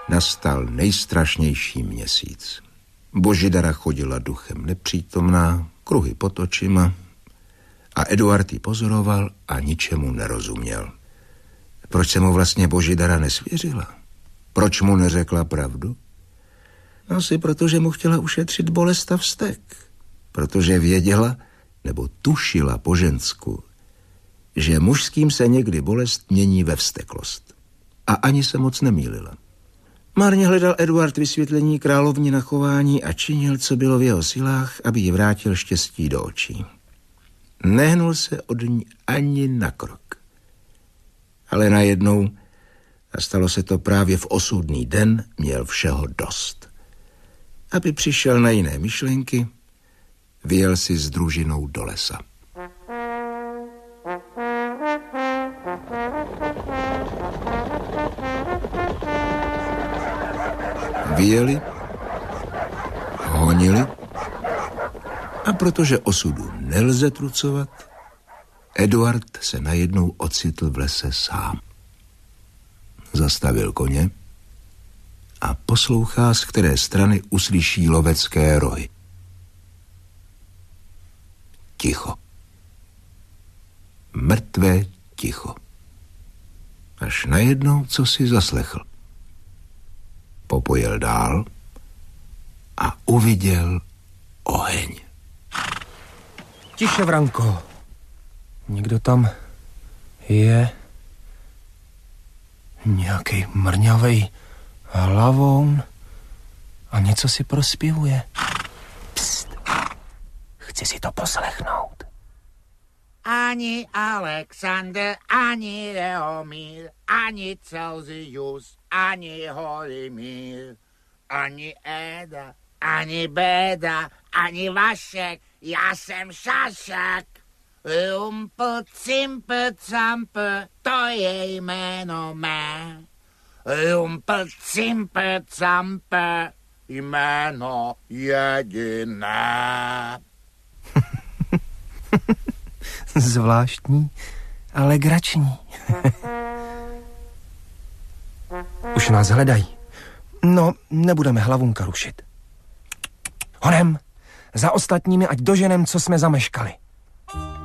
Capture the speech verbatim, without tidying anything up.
nastal nejstrašnější měsíc. Božidara chodila duchem nepřítomná, kruhy pod očima a Eduard ji pozoroval a ničemu nerozuměl. Proč se mu vlastně Božidara nesvěřila? Proč mu neřekla pravdu? Asi proto, že mu chtěla ušetřit bolest a vztek. Protože věděla, nebo tušila po žensku, že mužským se někdy bolest mění ve vzteklost. A ani se moc nemýlila. Marně hledal Eduard vysvětlení královní na chování a činil, co bylo v jeho silách, aby jí vrátil štěstí do očí. Nehnul se od ní ani na krok. Ale najednou, a stalo se to právě v osudný den, měl všeho dost. Aby přišel na jiné myšlenky, vyjel si s družinou do lesa. Vyjeli, honili a protože osudu nelze trucovat, Eduard se najednou ocitl v lese sám. Zastavil koně a poslouchá, z které strany uslyší lovecké rohy. Ticho. Mrtvé ticho. Až najednou, co si zaslechl. Popojel dál a uviděl oheň. Tiše, Vranko. Někdo tam je. Nějaký mrňavej hlavoun a něco si prospěvuje. Pst. Chci si to poslechnout. Ani Alexander, ani Leomír, ani Celsius, ani Holimír, ani Éda, ani Béda, ani Vašek, já jsem Šašek. Rumpl, cimpl, campl, to je jméno mé. Rumpl, cimpl, campl, jméno jediné. Zvláštní, ale grační. Už nás hledají. No, nebudeme hlavunka rušit. Honem, za ostatními, ať doženem, co jsme zameškali.